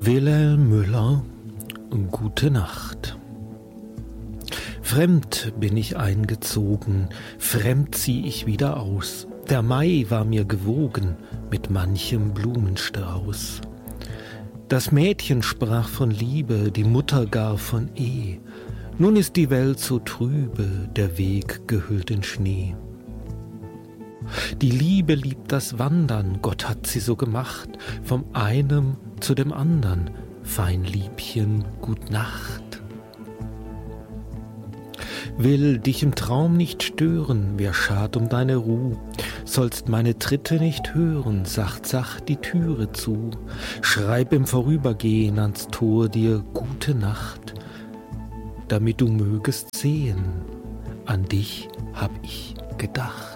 Wilhelm Müller, Gute Nacht. Fremd bin ich eingezogen, fremd zieh ich wieder aus. Der Mai war mir gewogen mit manchem Blumenstrauß. Das Mädchen sprach von Liebe, die Mutter gar von Ehe. Nun ist die Welt so trübe, der Weg gehüllt in Schnee. Die Liebe liebt das Wandern, Gott hat sie so gemacht, vom einem zu dem andern, fein Liebchen, gut Nacht. Will dich im Traum nicht stören, wer schad um deine Ruh, sollst meine Tritte nicht hören, sacht die Türe zu, schreib im Vorübergehen ans Tor dir Gute Nacht, damit du mögest sehen, an dich hab ich gedacht.